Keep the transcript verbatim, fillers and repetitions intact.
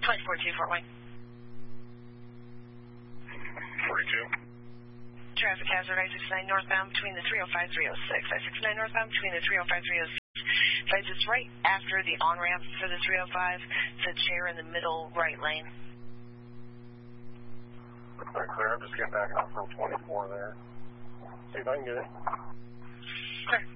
twenty-four two, Fort Wayne. forty-two. Traffic hazard, I sixty-nine northbound between the three oh five, three oh six. I sixty-nine northbound between the three oh five, three oh six. Guys, it's right after the on-ramp for the three oh five. It's a chair in the middle right lane. Right, clear. I'm just getting back up from twenty-four there. See if I can get it. Clear.